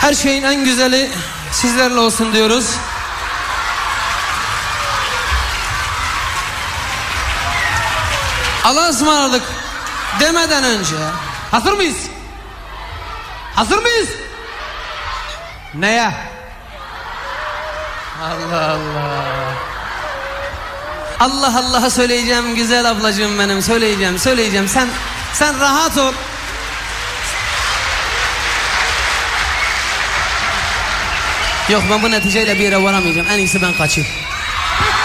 Her şeyin en güzeli sizlerle olsun diyoruz. Allah'a ısmarladık demeden önce hazır mıyız? Hazır mıyız? Neye? Allah Allah. Allah Allah'a söyleyeceğim güzel ablacığım benim, söyleyeceğim. Sen rahat ol. Yok, ben bu neticeyle bir yere varamayacağım. En iyisi ben kaçayım.